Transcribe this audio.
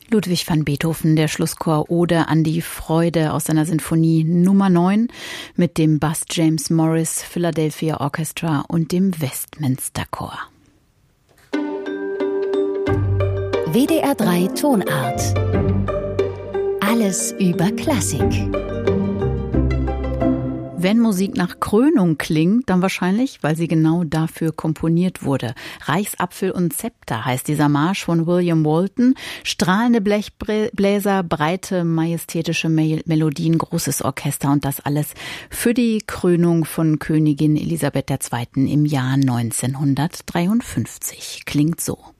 Ludwig van Beethoven, der Schlusschor Ode an die Freude aus seiner Sinfonie Nummer 9 mit dem Bass James Morris Philadelphia Orchestra und dem Westminster Chor. WDR 3 Tonart. Alles über Klassik. Wenn Musik nach Krönung klingt, dann wahrscheinlich, weil sie genau dafür komponiert wurde. Reichsapfel und Zepter heißt dieser Marsch von William Walton. Strahlende Blechbläser, breite, majestätische Melodien, großes Orchester und das alles für die Krönung von Königin Elisabeth II. Im Jahr 1953. Klingt so.